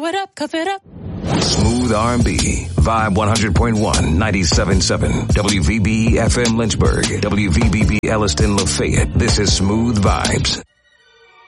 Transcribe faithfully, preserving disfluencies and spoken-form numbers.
it up, cuff it up. Smooth R and B, Vibe one hundred point one, ninety-seven point seven, W V B E F M Lynchburg, W V B B Elliston Lafayette. This is Smooth Vibes.